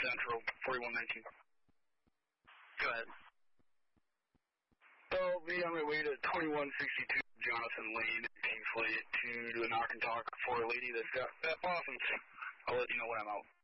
Central, 4119. Go ahead. I'll be on my way to 2162 Jonathan Lane in Kingsley to do a knock and talk for a lady that's got that Boston's. I'll let you know when I'm out.